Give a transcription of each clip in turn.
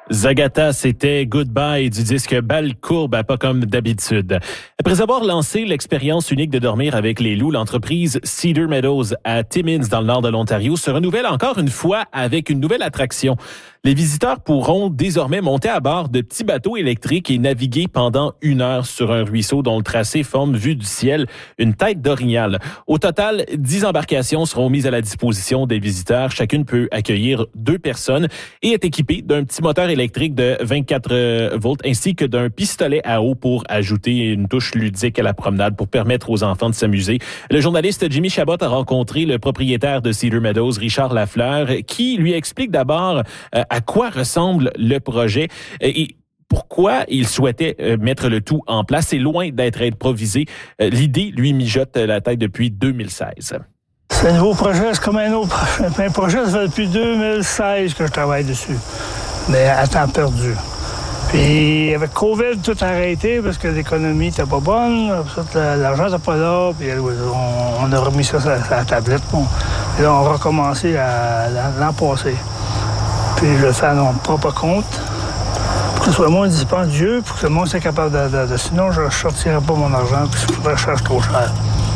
Zagata, c'était Goodbye du disque Balle courbe à pas comme d'habitude. Après avoir lancé l'expérience unique de dormir avec les loups, l'entreprise Cedar Meadows à Timmins dans le nord de l'Ontario se renouvelle encore une fois avec une nouvelle attraction. Les visiteurs pourront désormais monter à bord de petits bateaux électriques et naviguer pendant 1 heure sur un ruisseau dont le tracé forme, vue du ciel, une tête d'orignal. Au total, 10 embarcations seront mises à la disposition des visiteurs. Chacune peut accueillir 2 personnes et est équipée d'un petit moteur électrique de 24 volts ainsi que d'un pistolet à eau pour ajouter une touche ludique à la promenade pour permettre aux enfants de s'amuser. Le journaliste Jimmy Chabot a rencontré le propriétaire de Cedar Meadows, Richard Lafleur, qui lui explique d'abord à quoi ressemble le projet et pourquoi il souhaitait mettre le tout en place. C'est loin d'être improvisé. L'idée lui mijote la tête depuis 2016. C'est un nouveau projet, c'est comme un autre projet. Ça fait depuis 2016 que je travaille dessus, mais à temps perdu. Puis avec COVID, tout a arrêté parce que l'économie n'était pas bonne, l'argent n'était pas là, puis on a remis ça sur la tablette. Bon. Et là, on a recommencé l'an passé. Puis je le fais à mon propre compte, pour que ce soit moins dispendieux, pour que le monde soit capable de sinon, je ne sortirais pas mon argent, puis je charge trop cher.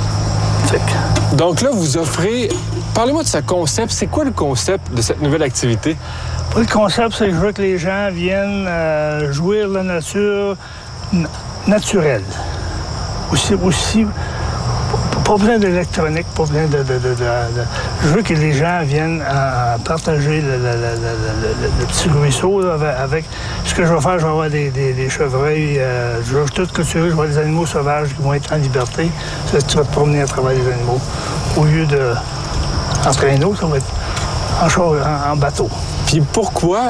Donc là, vous offrez... Parlez-moi de ce concept. C'est quoi le concept de cette nouvelle activité? Le concept, c'est que je veux que les gens viennent jouir de la nature naturelle. Aussi pas plein d'électronique, pas plein de... Je veux que les gens viennent partager le petit ruisseau là, avec... Ce que je vais faire, je vais avoir des chevreuils, je vais tout clôturer, je vais avoir des animaux sauvages qui vont être en liberté. Ça, tu vas te promener à travers les animaux. Au lieu de... En traîneau, ça va être en bateau. Puis pourquoi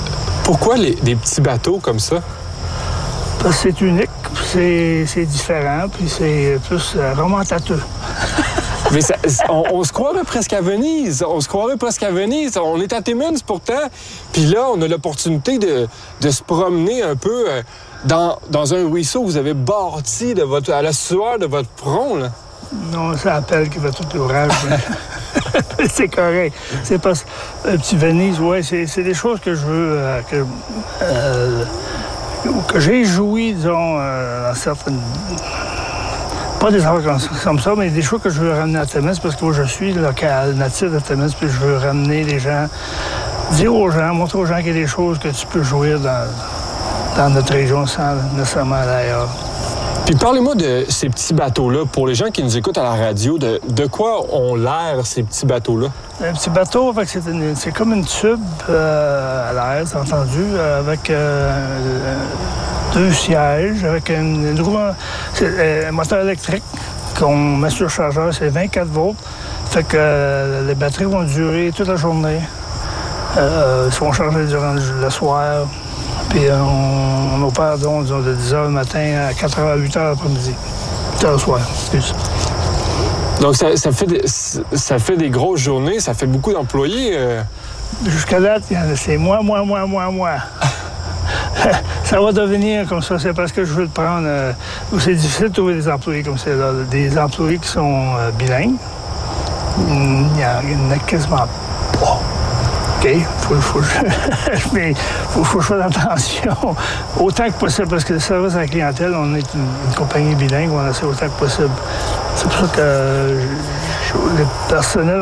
des petits bateaux comme ça? Parce que c'est unique, c'est différent, puis c'est plus romantateux. Mais on se croirait presque à Venise. On est à Timmins pourtant. Puis là, on a l'opportunité de se promener un peu dans un ruisseau que vous avez bâti à la sueur de votre front, là. Non, ça appelle qui va tout l'ouvrage. C'est correct. C'est parce un petit Venise, oui, c'est des choses que je veux que j'ai joui, disons, dans certaines... Pas des affaires comme ça, mais des choses que je veux ramener à Timmins, parce que moi, je suis local, natif de Timmins, puis je veux ramener les gens, dire aux gens, montrer aux gens qu'il y a des choses que tu peux jouir dans notre région sans nécessairement aller ailleurs. Puis parlez-moi de ces petits bateaux-là. Pour les gens qui nous écoutent à la radio, de quoi ont l'air ces petits bateaux-là? Un petit bateau, c'est comme une tube à l'air, c'est entendu, avec 2 sièges, avec un moteur électrique qu'on met sur le chargeur, c'est 24 volts. Fait que les batteries vont durer toute la journée. Ils seront chargés durant le soir. Puis on opère donc de 10h le matin à 4h à 8h l'après-midi. 8h le soir, excuse. Donc ça fait des grosses journées, ça fait beaucoup d'employés. Jusqu'à date, c'est moi. Ça va devenir comme ça, c'est parce que je veux le prendre. C'est difficile de trouver des employés comme ça, des employés qui sont bilingues. Il n'y en a quasiment pas. OK, faut que je fasse attention autant que possible, parce que le service à la clientèle, on est une compagnie bilingue, on essaie autant que possible. C'est pour ça que le personnel,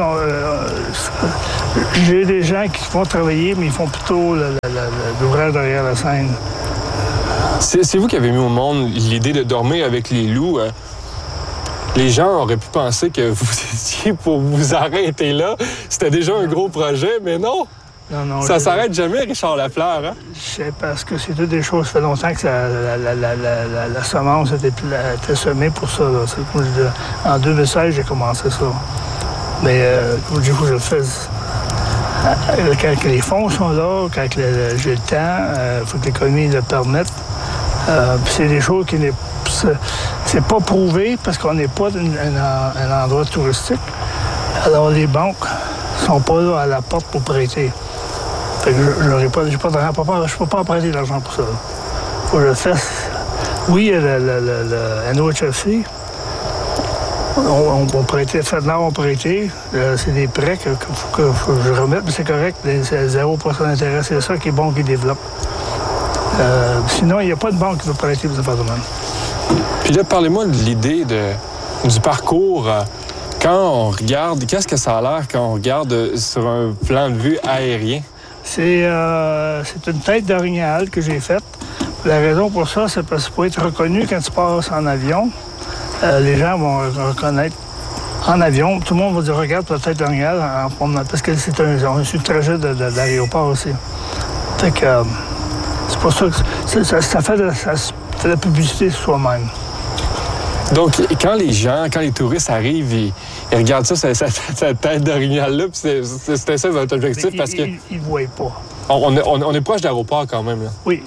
j'ai des gens qui vont travailler, mais ils font plutôt l'ouvrage derrière la scène. C'est vous qui avez mis au monde l'idée de dormir avec les loups. Les gens auraient pu penser que vous étiez pour vous arrêter là. C'était déjà un gros projet, mais non. Non, ça s'arrête jamais, Richard Lafleur, hein? C'est parce que c'est toutes des choses. Ça fait longtemps que la semence était semée pour ça. Là. En 2016, j'ai commencé ça. Mais du coup, je le fais. Quand les fonds sont là, quand j'ai le temps, il faut que l'économie le permette. Puis c'est des choses qui n'est c'est pas prouvé parce qu'on n'est pas un endroit touristique. Alors les banques sont pas là à la porte pour prêter. Fait que je peux pas emprunter l'argent pour ça. Faut que je le fasse. Oui, le NOHFC, on prêtait, FedNow on prêté. C'est des prêts qu'il faut que je remette, mais c'est correct. C'est 0% d'intérêt, c'est ça qui est bon qu'ils développent. Sinon, il n'y a pas de banque qui veut prêter pour ce domaine. Puis là, parlez-moi de l'idée du parcours. Quand on regarde, qu'est-ce que ça a l'air quand on regarde sur un plan de vue aérien? C'est une tête d'orignal que j'ai faite. La raison pour ça, c'est parce que pour être reconnu quand tu passes en avion, les gens vont reconnaître en avion. Tout le monde va dire, regarde ta tête d'orignal parce que c'est un trajet d'aéroport aussi. Fait que c'est pour ça que ça fait de la publicité sur soi-même. Donc, quand les touristes arrivent, ils regardent ça, cette tête d'orignal-là, puis c'était ça votre objectif, parce que... Ils ne voient pas. On est proche d'aéroport quand même, là. Oui,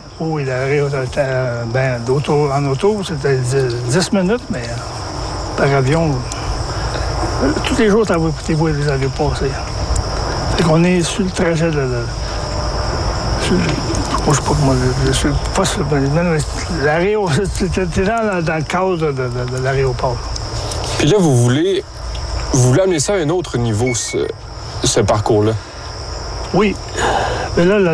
en auto, c'était 10 minutes, mais par avion, tous les jours, tu vois les avions passer. Fait qu'on est sur le trajet moi, je sais pas comment... T'es dans le cadre de l'aéroport. Puis là, vous voulez amener ça à un autre niveau, ce parcours-là? Oui. Mais là,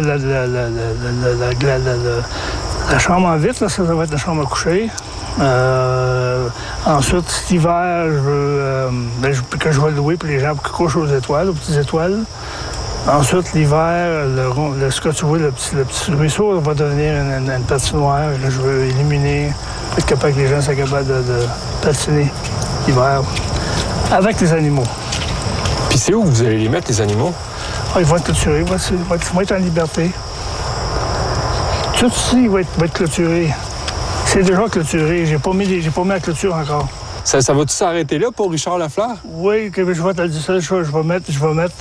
la chambre en vitre, là, ça va être la chambre à coucher. Ensuite, cet hiver, je vais louer pour les gens qui couchent aux étoiles, aux petites étoiles. Ensuite, l'hiver, ce que tu vois, le petit ruisseau va devenir une patinoire. Là, je veux illuminer, pour être capable que les gens soient capables de patiner l'hiver avec les animaux. Puis c'est où vous allez les mettre, les animaux? Ils vont être clôturés, ils vont être en liberté. Tout ici va être clôturé. C'est déjà clôturé. J'ai pas mis la clôture encore. Ça va-tu s'arrêter là pour Richard Lafleur? Oui, je vais te dire ça. Je vais mettre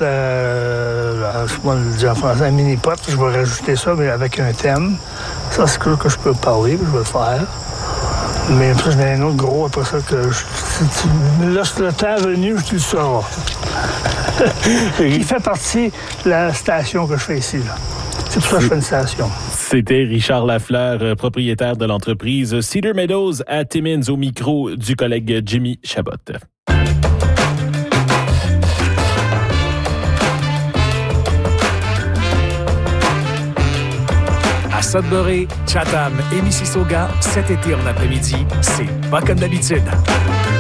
je le dis en français, un mini-pot. Je vais rajouter ça, mais avec un thème. Ça, c'est que je peux parler, je vais le faire. Mais après, j'en ai un autre gros après ça lorsque le temps est venu, tu le sauras. Il fait partie de la station que je fais ici, là. C'est pour ça que je fais une station. C'était Richard Lafleur, propriétaire de l'entreprise Cedar Meadows à Timmins, au micro du collègue Jimmy Chabot. À Sudbury, Chatham et Mississauga, cet été en après-midi, c'est pas comme d'habitude.